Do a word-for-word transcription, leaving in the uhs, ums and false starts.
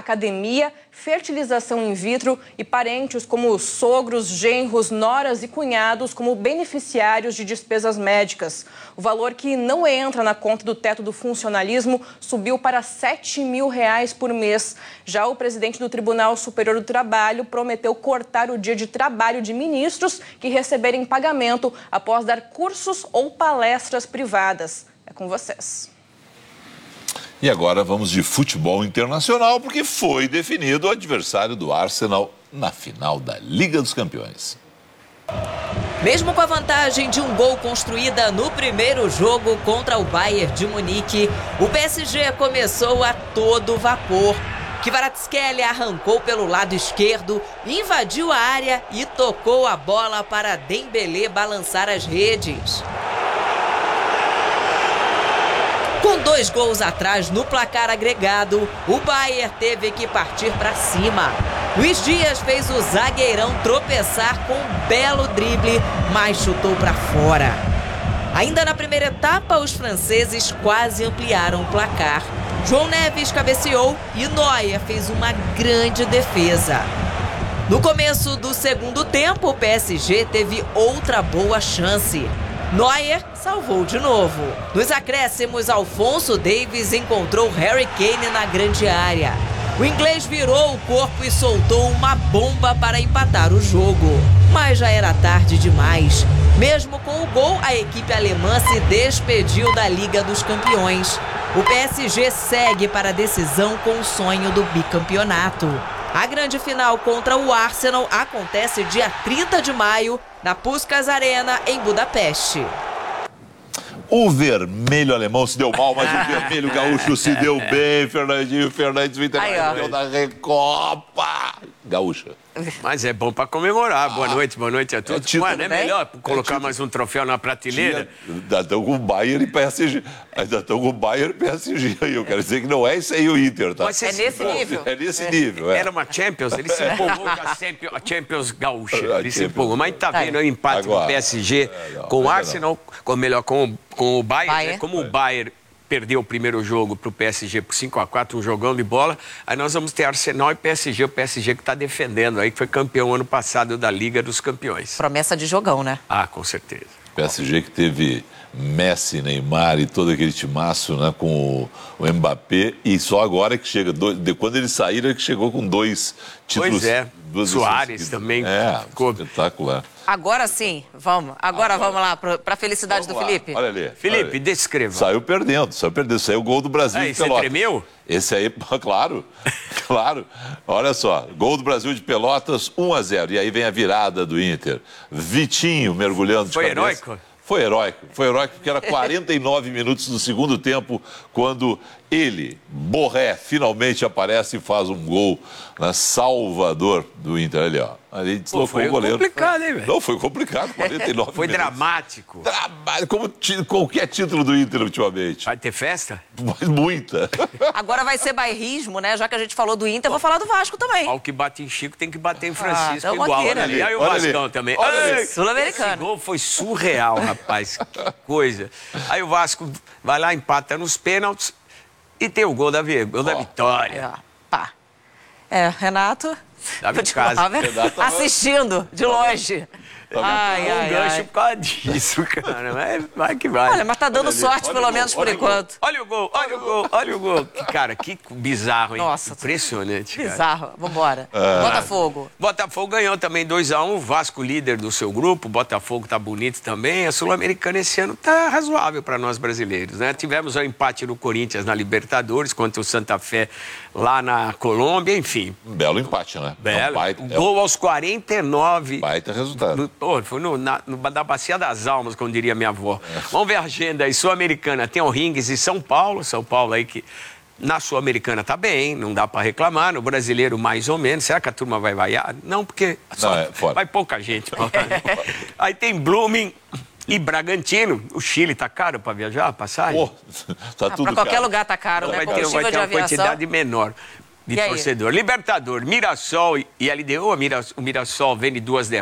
academia, fertilização in vitro e parentes como sogros, genros, noras e cunhados como beneficiários de despesas médicas. O valor que não entra na conta do teto do funcionalismo subiu para sete mil reais por mês. Já o presidente do Tribunal Superior do Trabalho prometeu cortar o dia de trabalho de ministros que receberem pagamento após dar cursos ou palestras privadas. É com vocês. E agora vamos de futebol internacional, porque foi definido o adversário do Arsenal na final da Liga dos Campeões. Mesmo com a vantagem de um gol construída no primeiro jogo contra o Bayern de Munique, o P S G começou a todo vapor. Kvaratskhelia arrancou pelo lado esquerdo, invadiu a área e tocou a bola para Dembélé balançar as redes. Com dois gols atrás no placar agregado, o Bayern teve que partir para cima. Luiz Dias fez o zagueirão tropeçar com um belo drible, mas chutou para fora. Ainda na primeira etapa, os franceses quase ampliaram o placar. João Neves cabeceou e Neuer fez uma grande defesa. No começo do segundo tempo, o P S G teve outra boa chance. Neuer salvou de novo. Nos acréscimos, Alphonso Davies encontrou Harry Kane na grande área. O inglês virou o corpo e soltou uma bomba para empatar o jogo. Mas já era tarde demais. Mesmo com o gol, a equipe alemã se despediu da Liga dos Campeões. O P S G segue para a decisão com o sonho do bicampeonato. A grande final contra o Arsenal acontece dia trinta de maio, na Puskás Arena, em Budapeste. O vermelho alemão se deu mal, mas o vermelho gaúcho se deu bem. Fernandinho Fernandes, o Internacional da Recopa Gaúcha. Mas é bom para comemorar. Boa noite, boa noite a todos. É Mas não é melhor colocar é mais um troféu na prateleira? Ainda estão com o Bayern e P S G. Ainda estão com o Bayern e P S G. Eu quero dizer que não é isso aí o Inter, tá? É nesse nível. É nesse nível, é. Era uma Champions, ele se empolgou com a Champions, a Champions Gaúcha. Ele se empolgou. Mas tá vendo o empate do P S G com o Arsenal, ou melhor, com, com o Bayern, Bayern. Né? Como o Bayern perdeu o primeiro jogo para o P S G por cinco a quatro, um jogão de bola. Aí nós vamos ter Arsenal e P S G. O P S G que está defendendo aí, que foi campeão ano passado da Liga dos Campeões. Promessa de jogão, né? Ah, com certeza. P S G que teve Messi, Neymar e todo aquele timaço, né, com o Mbappé. E só agora que chega, do, de quando eles saíram, é que chegou com dois títulos. Pois é, duas Suárez também. É, ficou espetacular. Agora sim, vamos. Agora, Agora. vamos lá para a felicidade Vamos do lá. Felipe. Olha ali. Felipe, olha ali. descreva. Saiu perdendo, saiu perdendo. Saiu o gol do Brasil Aí, de você Pelotas. tremeu? Esse aí, claro, claro. Olha só, gol do Brasil de Pelotas, um a zero. E aí vem a virada do Inter. Vitinho mergulhando de Foi cabeça. heróico? Foi heróico, foi heróico porque era quarenta e nove minutos do segundo tempo quando ele, Borré, finalmente aparece e faz um gol na Salvador do Inter. Ali, ó. Ali deslocou Pô, foi o goleiro. complicado, hein, velho? Não, foi complicado, quarenta e nove Foi minutos. dramático. Dramático, como ti- qualquer título do Inter ultimamente. Vai ter festa? Mas muita. Agora vai ser bairrismo, né? Já que a gente falou do Inter, eu vou falar do Vasco também. Ao que bate em Chico tem que bater em Francisco então igual. banqueira. Olha ali. Aí o Olha ali. Vascão também. Olha ali. Ai, Sul-Americano. Esse gol foi surreal, rapaz. Que coisa. Aí o Vasco vai lá, empata nos pênaltis e tem o gol da, vi- gol da vitória. É, pá. É, Renato, Tava vou em te casa. falar, né? Renato tava- assistindo de longe. Ai, um ai, gancho ai. por causa disso, cara. Mas vai que vai. Olha, mas tá dando sorte, olha pelo o menos gol, por olha o gol. enquanto. Olha o gol, olha o gol, olha o gol. Que, cara, que bizarro, hein? Nossa. Impressionante, cara. Bizarro. Vambora. Botafogo. Botafogo ganhou também dois a um, o Vasco líder do seu grupo, o Botafogo tá bonito também, a Sul-Americana esse ano tá razoável para nós brasileiros, né? Tivemos o empate no Corinthians na Libertadores contra o Santa Fé lá na Colômbia, enfim. Um belo empate, né? É um Belo. baita, é um Gol aos quarenta e nove. baita resultado. No, pô, foi no, na, no, da Bacia das Almas, como diria minha avó. Vamos ver a agenda aí, Sul-Americana, tem o Ringues e São Paulo, São Paulo aí que na Sul-Americana tá bem, não dá para reclamar, no brasileiro mais ou menos. Será que a turma vai vaiar? Não, porque só Não, é fora. vai pouca gente. Aí tem Blooming e Bragantino. O Chile tá caro para viajar, a passagem? Pô, tá Ah, tudo pra qualquer caro. lugar tá caro, né? vai ter, Combustível vai ter de uma aviação. quantidade menor de E aí? torcedor. Libertador, Mirassol e L D U, a Mira- o Mirassol vende duas derrotas.